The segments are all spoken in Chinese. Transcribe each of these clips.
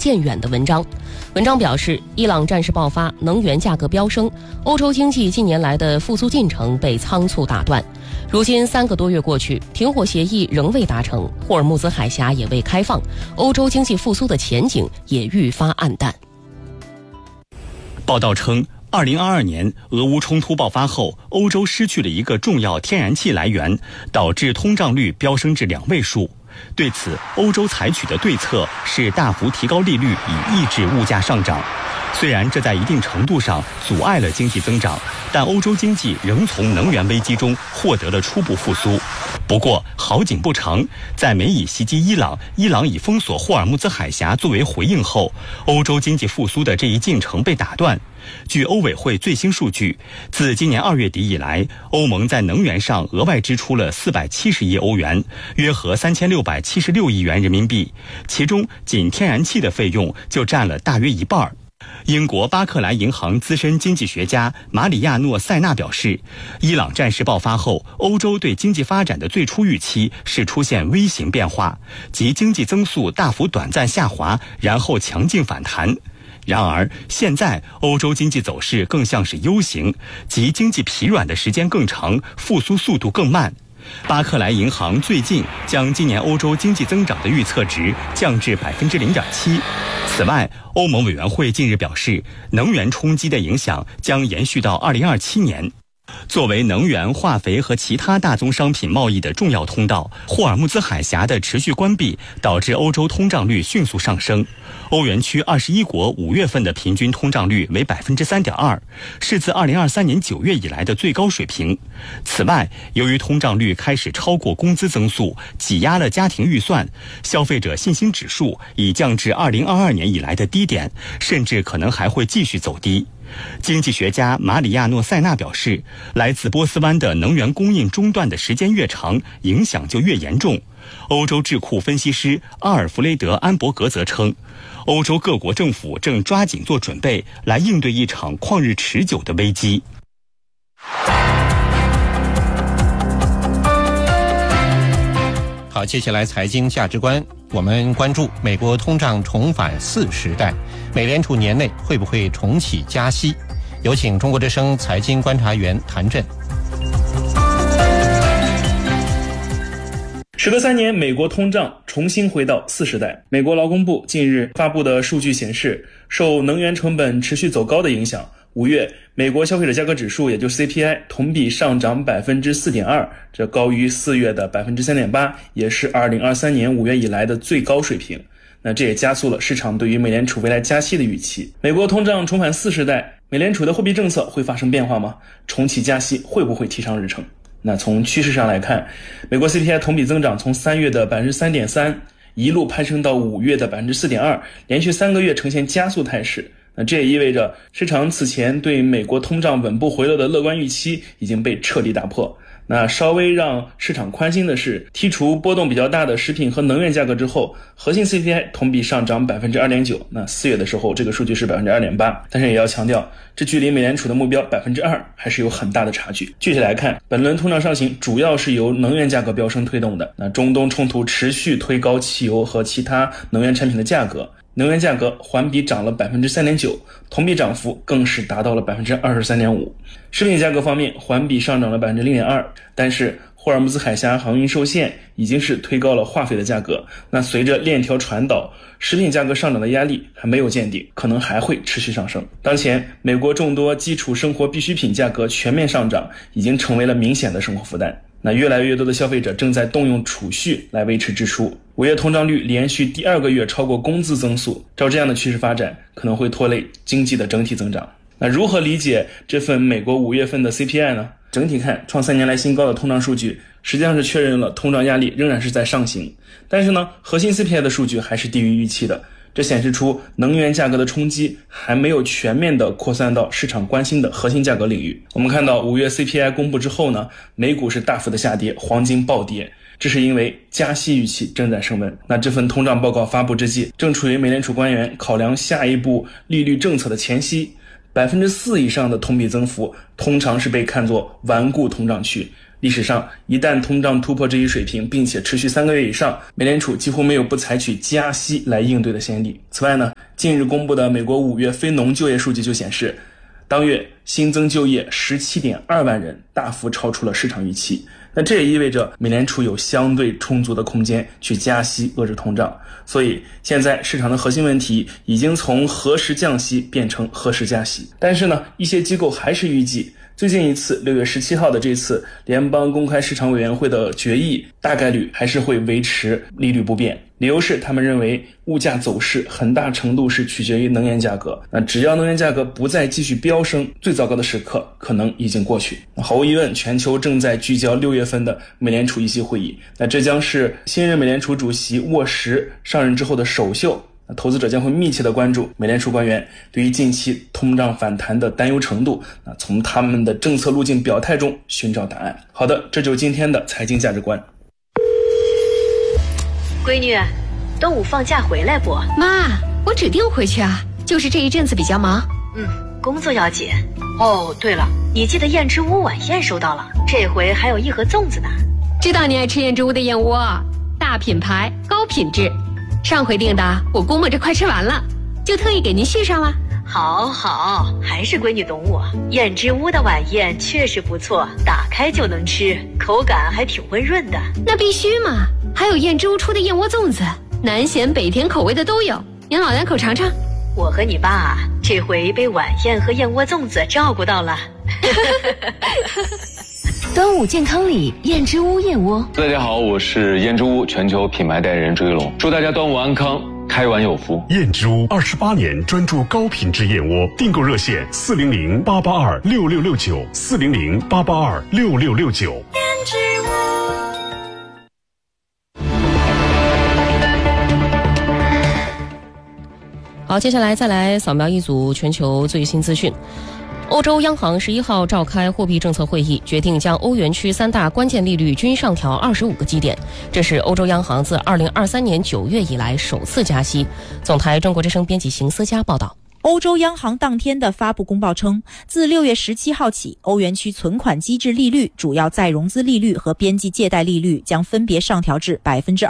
渐远的文章。文章表示，伊朗战事爆发，能源价格飙升，欧洲经济近年来的复苏进程被仓促打断。如今3个多月过去，停火协议仍未达成，霍尔木兹海峡也未开放，欧洲经济复苏的前景也愈发暗淡。 报道称，2022年俄乌冲突爆发后，欧洲失去了一个重要天然气来源，导致通胀率飙升至2位数。对此，欧洲采取的对策是大幅提高利率，以抑制物价上涨。虽然这在一定程度上阻碍了经济增长，但欧洲经济仍从能源危机中获得了初步复苏。不过好景不长，在美以袭击伊朗以封锁霍尔木兹海峡作为回应后，欧洲经济复苏的这一进程被打断。据欧委会最新数据，自今年2月底以来，欧盟在能源上额外支出了470亿欧元，约合3676亿元人民币，其中仅天然气的费用就占了大约一半。英国巴克莱银行资深经济学家马里亚诺·塞纳表示，伊朗战事爆发后，欧洲对经济发展的最初预期是出现 V 型变化，即经济增速大幅短暂下滑，然后强劲反弹。然而现在欧洲经济走势更像是 U 型，即经济疲软的时间更长，复苏速度更慢。巴克莱银行最近将今年欧洲经济增长的预测值降至 0.7%。此外，欧盟委员会近日表示，能源冲击的影响将延续到2027年。作为能源、化肥和其他大宗商品贸易的重要通道，霍尔木兹海峡的持续关闭导致欧洲通胀率迅速上升。欧元区21国5月份的平均通胀率为 3.2%， 是自2023年9月以来的最高水平。此外，由于通胀率开始超过工资增速，挤压了家庭预算，消费者信心指数已降至2022年以来的低点，甚至可能还会继续走低。经济学家马里亚诺·塞纳表示，来自波斯湾的能源供应中断的时间越长，影响就越严重。欧洲智库分析师阿尔弗雷德·安伯格则称，欧洲各国政府正抓紧做准备，来应对一场旷日持久的危机。 好，接下来财经价值观，我们关注美国通胀重返4时代，美联储年内会不会重启加息？有请中国之声财经观察员谭震。 时隔3年，美国通胀重新回到4时代。美国劳工部近日发布的数据显示，受能源成本持续走高的影响，5月美国消费者价格指数也就是 CPI 同比上涨 4.2%， 这高于4月的 3.8%， 也是2023年5月以来的最高水平。那这也加速了市场对于美联储未来加息的预期。美国通胀重返4时代，美联储的货币政策会发生变化吗？重启加息会不会提上日程？那从趋势上来看，美国 CPI 同比增长从3月的 3.3% 一路攀升到5月的 4.2%， 连续3个月呈现加速态势。那这也意味着市场此前对美国通胀稳步回落的乐观预期已经被彻底打破。那稍微让市场宽心的是，剔除波动比较大的食品和能源价格之后，核心 CPI 同比上涨 2.9%， 那4月的时候这个数据是 2.8%， 但是也要强调，这距离美联储的目标 2% 还是有很大的差距。具体来看，本轮通胀上行主要是由能源价格飙升推动的。那中东冲突持续推高汽油和其他能源产品的价格，能源价格环比涨了 3.9%， 同比涨幅更是达到了 23.5%。 食品价格方面环比上涨了 0.2%， 但是霍尔木兹海峡航运受限已经是推高了化肥的价格。那随着链条传导，食品价格上涨的压力还没有见顶，可能还会持续上升。当前美国众多基础生活必需品价格全面上涨，已经成为了明显的生活负担。那越来越多的消费者正在动用储蓄来维持支出。5月通胀率连续第2个月超过工资增速，照这样的趋势发展，可能会拖累经济的整体增长。那如何理解这份美国5月份的 CPI 呢？整体看，创3年来新高的通胀数据实际上是确认了通胀压力仍然是在上行，但是呢，核心 CPI 的数据还是低于预期的。这显示出能源价格的冲击还没有全面的扩散到市场关心的核心价格领域。我们看到5月 CPI 公布之后呢，美股是大幅的下跌，黄金暴跌，这是因为加息预期正在升温。那这份通胀报告发布之际，正处于美联储官员考量下一步利率政策的前夕，4%以上的同比增幅通常是被看作顽固通胀区。历史上一旦通胀突破这一水平并且持续3个月以上，美联储几乎没有不采取加息来应对的先例。此外呢， 近日公布的美国5月非农就业数据就显示，当月新增就业 17.2 万人，大幅超出了市场预期。那这也意味着美联储有相对充足的空间去加息遏制通胀，所以现在市场的核心问题已经从何时降息变成何时加息。但是呢，一些机构还是预计最近一次6月17号的这次联邦公开市场委员会的决议大概率还是会维持利率不变，理由是他们认为物价走势很大程度是取决于能源价格，那只要能源价格不再继续飙升，最糟糕的时刻可能已经过去。毫无疑问，全球正在聚焦6月份的美联储议息会议，那这将是新任美联储主席沃什上任之后的首秀，投资者将会密切地关注美联储官员对于近期通胀反弹的担忧程度，从他们的政策路径表态中寻找答案。好的，这就是今天的财经价值观。 闺女，端午放假回来不？ 妈，我指定回去啊，就是这一阵子比较忙。 工作要紧。哦，对了，你记得燕之屋晚宴收到了，这回还有一盒粽子呢。 知道你爱吃燕之屋的燕窝，大品牌高品质，上回订的我估摸着快吃完了，就特意给您续上了。 好，还是闺女懂我。燕之屋的晚宴确实不错，打开就能吃，口感还挺温润的。 那必须嘛，还有燕之屋出的燕窝粽子，南咸北甜口味的都有，您老两口尝尝。 我和你爸这回被晚宴和燕窝粽子照顾到了。 端午健康礼，燕之屋燕窝。 大家好，我是燕之屋全球品牌代言人朱一龙，祝大家端午安康，开碗有福。 燕之屋28年专注高品质燕窝，订购热线400-882-6669，400-882-6669。 燕之屋。 好，接下来再来扫描一组全球最新资讯。欧洲央行11号召开货币政策会议，决定将欧元区3大关键利率均上调25个基点，这是欧洲央行自2023年9月以来首次加息。总台中国之声编辑邢思佳报道。 欧洲央行当天的发布公报称，自6月17号起，欧元区存款机制利率、主要再融资利率和边际借贷利率将分别上调至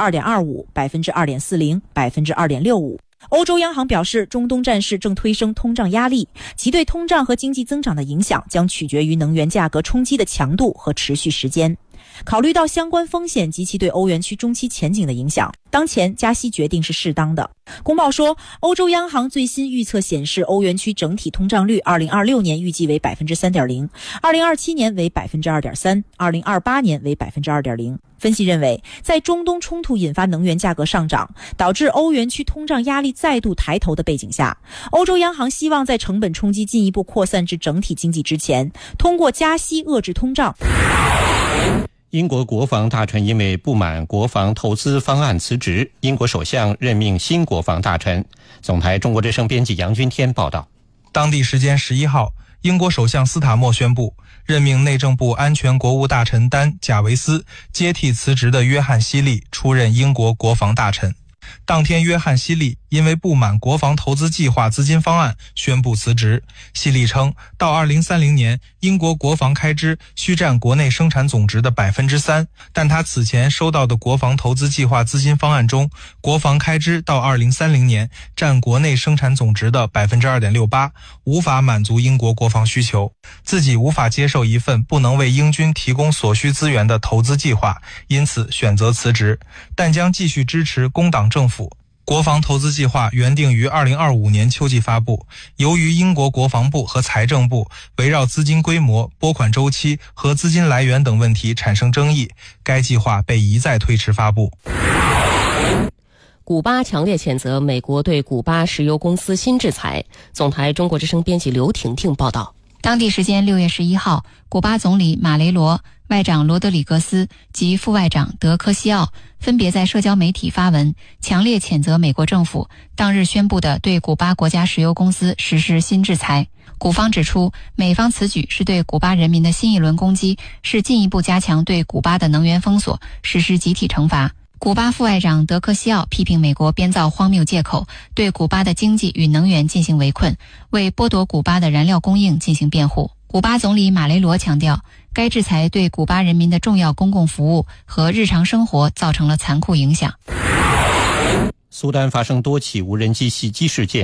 2.25%、2.40%、2.65%。欧洲央行表示，中东战事正推升通胀压力，其对通胀和经济增长的影响将取决于能源价格冲击的强度和持续时间。考虑到相关风险及其对欧元区中期前景的影响，当前加息决定是适当的。公报说，欧洲央行最新预测显示，欧元区整体通胀率2026年预计为 3.0%， 2027年为 2.3%， 2028年为 2.0%。分析认为，在中东冲突引发能源价格上涨，导致欧元区通胀压力再度抬头的背景下，欧洲央行希望在成本冲击进一步扩散至整体经济之前，通过加息遏制通胀。 英国国防大臣因为不满国防投资方案辞职，英国首相任命新国防大臣。总台中国之声编辑杨军天报道。 当地时间11号，英国首相斯塔默宣布任命内政部安全国务大臣丹·贾维斯接替辞职的约翰·希利出任英国国防大臣。当天，约翰·希利因为不满国防投资计划资金方案宣布辞职。希利称，到2030年，英国国防开支需占国内生产总值的 3%， 但他此前收到的国防投资计划资金方案中，国防开支到2030年占国内生产总值的 2.68%， 无法满足英国国防需求。自己无法接受一份不能为英军提供所需资源的投资计划，因此选择辞职，但将继续支持工党政府。国防投资计划原定于2025年秋季发布，由于英国国防部和财政部围绕资金规模、拨款周期和资金来源等问题产生争议，该计划被一再推迟发布。 古巴强烈谴责美国对古巴石油公司新制裁。总台中国之声编辑刘婷婷报道。 当地时间6月11号，古巴总理马雷罗、外长罗德里格斯及副外长德科西奥分别在社交媒体发文，强烈谴责美国政府当日宣布的对古巴国家石油公司实施新制裁。古方指出，美方此举是对古巴人民的新一轮攻击，是进一步加强对古巴的能源封锁，实施集体惩罚。古巴副外长德科西奥批评美国编造荒谬借口，对古巴的经济与能源进行围困，为剥夺古巴的燃料供应进行辩护。古巴总理马雷罗强调，该制裁对古巴人民的重要公共服务和日常生活造成了残酷影响。 苏丹发生多起无人机袭击事件。